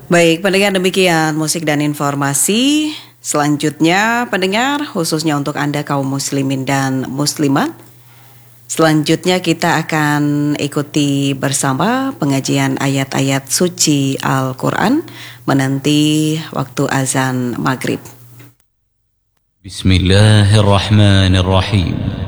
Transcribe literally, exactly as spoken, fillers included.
Baik, pendengar, demikian musik dan informasi. Selanjutnya, pendengar, khususnya untuk Anda kaum muslimin dan muslimat, selanjutnya kita akan ikuti bersama pengajian ayat-ayat suci Al-Quran menanti waktu azan maghrib. Bismillahirrahmanirrahim.